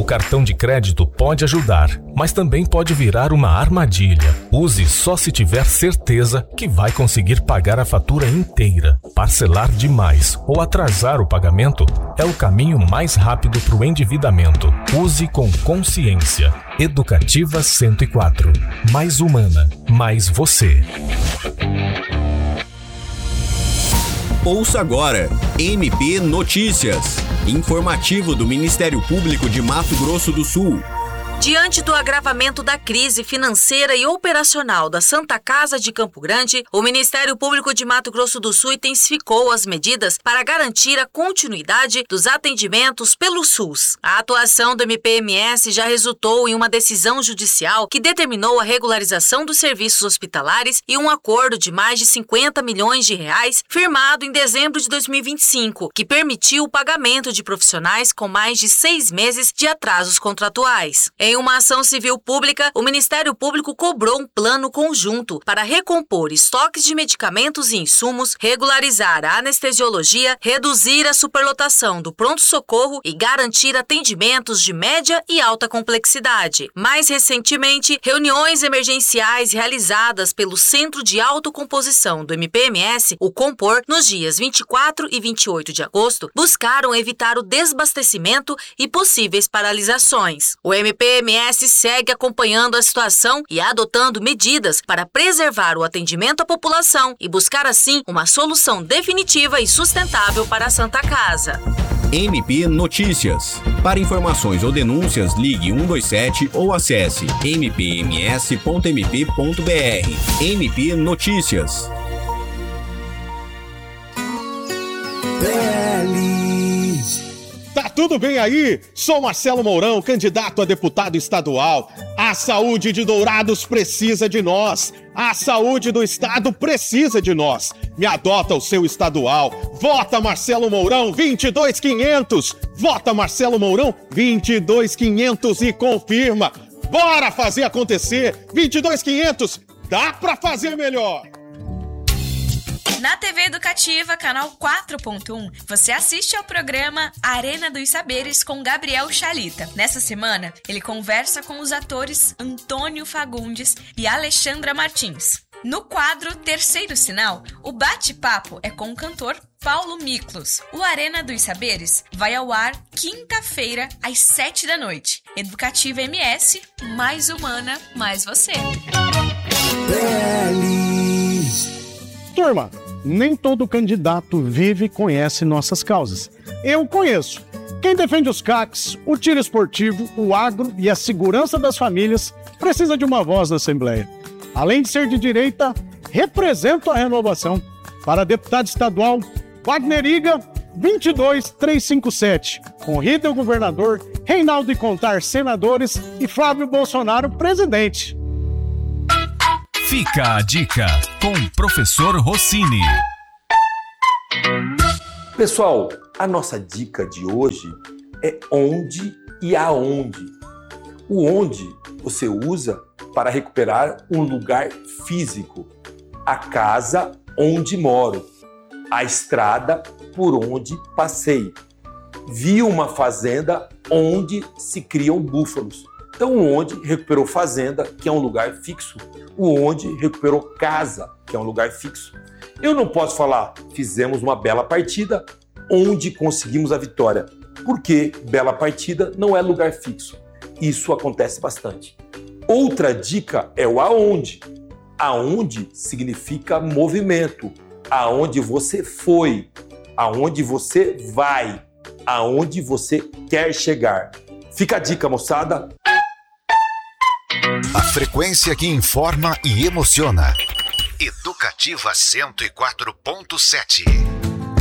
O cartão de crédito pode ajudar, mas também pode virar uma armadilha. Use só se tiver certeza que vai conseguir pagar a fatura inteira. Parcelar demais ou atrasar o pagamento é o caminho mais rápido para o endividamento. Use com consciência. Educativa 104. Mais humana, mais você. Ouça agora MP Notícias, informativo do Ministério Público de Mato Grosso do Sul. Diante do agravamento da crise financeira e operacional da Santa Casa de Campo Grande, o Ministério Público de Mato Grosso do Sul intensificou as medidas para garantir a continuidade dos atendimentos pelo SUS. A atuação do MPMS já resultou em uma decisão judicial que determinou a regularização dos serviços hospitalares e um acordo de mais de 50 milhões de reais firmado em dezembro de 2025, que permitiu o pagamento de profissionais com mais de 6 meses de atrasos contratuais. Em uma ação civil pública, o Ministério Público cobrou um plano conjunto para recompor estoques de medicamentos e insumos, regularizar a anestesiologia, reduzir a superlotação do pronto-socorro e garantir atendimentos de média e alta complexidade. Mais recentemente, reuniões emergenciais realizadas pelo Centro de Autocomposição do MPMS, o Compor, nos dias 24 e 28 de agosto, buscaram evitar o desabastecimento e possíveis paralisações. O MPMS segue acompanhando a situação e adotando medidas para preservar o atendimento à população e buscar, assim, uma solução definitiva e sustentável para a Santa Casa. MP Notícias. Para informações ou denúncias, ligue 127 ou acesse mpms.mp.br. MP Notícias. Tá tudo bem aí? Sou Marcelo Mourão, candidato a deputado estadual. A saúde de Dourados precisa de nós. A saúde do estado precisa de nós. Me adota o seu estadual. Vota Marcelo Mourão 22500. Vota Marcelo Mourão 22500 e confirma. Bora fazer acontecer. 22500. Dá pra fazer melhor. Na TV Educativa, canal 4.1, você assiste ao programa Arena dos Saberes com Gabriel Chalita. Nessa semana, ele conversa com os atores Antônio Fagundes e Alexandra Martins. No quadro Terceiro Sinal, o bate-papo é com o cantor Paulo Miklos. O Arena dos Saberes vai ao ar quinta-feira, às 7 da noite. Educativa MS, mais humana, mais você. Turma, nem todo candidato vive e conhece nossas causas. Eu conheço. Quem defende os CACs, o tiro esportivo, o agro e a segurança das famílias precisa de uma voz na Assembleia. Além de ser de direita, represento a renovação. Para deputado estadual, Wagner Iga, 22357. Conrida o governador, Reinaldo e Contar, senadores e Flávio Bolsonaro, presidente. Fica a dica com o professor Rossini. Pessoal, a nossa dica de hoje é onde e aonde. O onde você usa para recuperar um lugar físico. A casa onde moro. A estrada por onde passei. Vi uma fazenda onde se criam búfalos. Então, o onde recuperou fazenda, que é um lugar fixo. O onde recuperou casa, que é um lugar fixo. Eu não posso falar, fizemos uma bela partida, onde conseguimos a vitória, porque bela partida não é lugar fixo. Isso acontece bastante. Outra dica é o aonde. Aonde significa movimento. Aonde você foi, aonde você vai, aonde você quer chegar. Fica a dica, moçada. A frequência que informa e emociona. Educativa 104.7.